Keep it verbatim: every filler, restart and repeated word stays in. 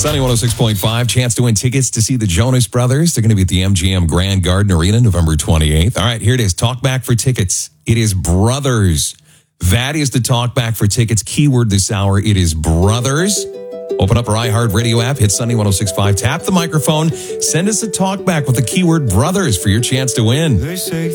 Sunny one oh six point five, chance to win tickets to see the Jonas Brothers. They're going to be at the M G M Grand Garden Arena November twenty-eighth. All right, here it is. Talk back for tickets. It is Brothers. That is the talk back for tickets. Keyword this hour, it is Brothers. Open up our iHeartRadio app, hit Sunny one oh six point five, tap the microphone, send us a talk back with the keyword Brothers for your chance to win.